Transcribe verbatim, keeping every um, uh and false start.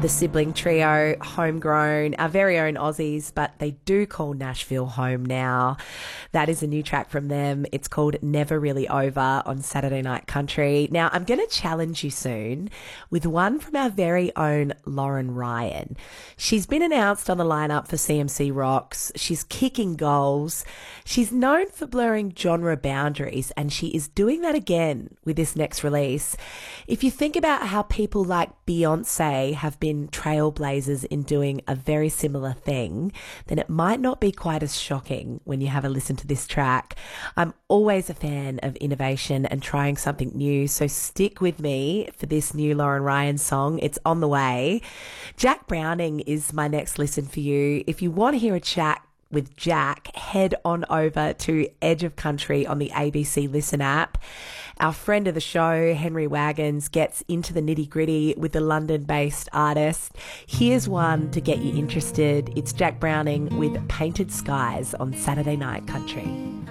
the sibling trio, homegrown, our very own Aussies, but they do call Nashville home now. That is a new track from them. It's called Never Really Over on Saturday Night Country. Now, I'm going to challenge you soon with one from our very own Lauren Ryan. She's been announced on the lineup for C M C Rocks. She's kicking goals. She's known for blurring genre boundaries, and she is doing that again with this next release. If you think about how people like Beyonce have been trailblazers in doing a very similar thing, then it might not be quite as shocking when you have a listen to this track. I'm always a fan of innovation and trying something new, so stick with me for this new Lauren Ryan song. It's on the way. Jack Browning is my next listen for you. If you want to hear a chat with Jack, head on over to Edge of Country on the A B C Listen app. Our friend of the show, Henry Wagons, gets into the nitty-gritty with the London-based artist. Here's one to get you interested. It's Jack Browning with Painted Skies on Saturday Night Country.